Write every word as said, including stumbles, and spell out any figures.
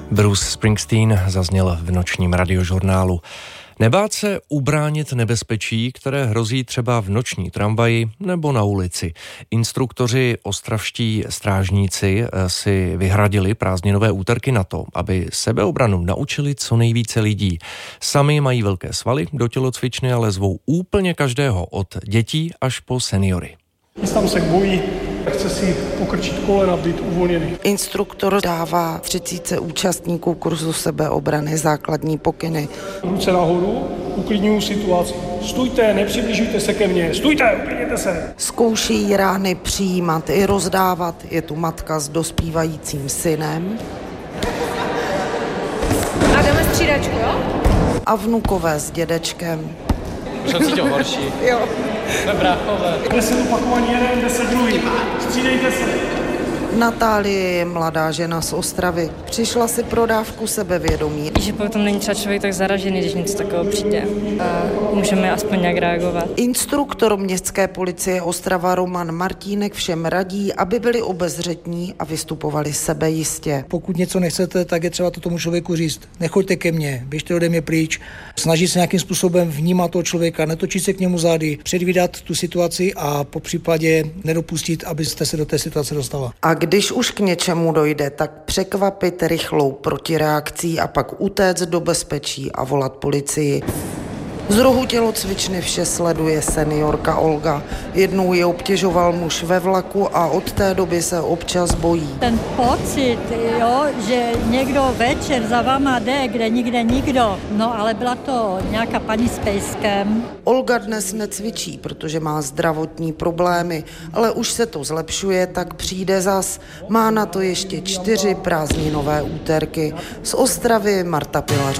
Bruce Springsteen zazněl v nočním radiožurnálu. Nebát se ubránit nebezpečí, které hrozí třeba v noční tramvaji nebo na ulici. Instruktoři ostravští strážníci si vyhradili prázdninové úterky na to, aby sebeobranu naučili co nejvíce lidí. Sami mají velké svaly do tělocvičny, ale zvou úplně každého, od dětí až po seniory. Tam se bojí, chce si pokrčit kolena, být uvolněný. Instruktor dává třicet účastníků kurzu sebeobrany základní pokyny. Ruce nahoru, uklidňuju situaci. Stůjte, nepřibližujte se ke mně. Stůjte, uklidněte se. Zkouší rány přijímat i rozdávat. Je tu matka s dospívajícím synem. A jdeme střídačku, jo? A vnukové s dědečkem. Už jsem cítil horší. Jo. Bráchové. deset opakovaní, jeden, deset druhý. Střídejte se. Natálie je mladá žena z Ostravy. Přišla si pro dávku sebevědomí. Že potom není třeba člověk tak zaražený, když něco takového přijde. A můžeme aspoň nějak reagovat. Instruktor městské policie Ostrava Roman Martínek všem radí, aby byli obezřetní a vystupovali sebejistě. Pokud něco nechcete, tak je třeba to tomu člověku říct. Nechoďte ke mně, běžte ode mě pryč. Snažit se nějakým způsobem vnímat toho člověka, netočit se k němu zády, předvídat tu situaci a po případě nedopustit, abyste se do té situace dostala. A když už k něčemu dojde, tak překvapit rychlou protireakcí a pak utéct do bezpečí a volat policii. Z rohu tělocvičny vše sleduje seniorka Olga. Jednou ji obtěžoval muž ve vlaku a od té doby se občas bojí. Ten pocit, jo, že někdo večer za váma jde, kde nikde nikdo. No ale byla to nějaká paní s pejskem. Olga dnes necvičí, protože má zdravotní problémy, ale už se to zlepšuje, tak přijde zas. Má na to ještě čtyři prázdninové úterky. Z Ostravy Marta Pilařová.